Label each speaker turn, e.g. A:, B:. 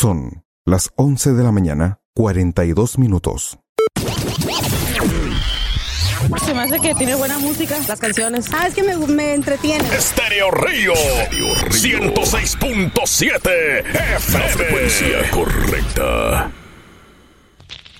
A: Son las 11 de la mañana, 42 minutos.
B: Se me hace que tiene buena música, las canciones.
C: Es que me entretiene.
D: Estéreo Río 106.7 FM. La frecuencia correcta.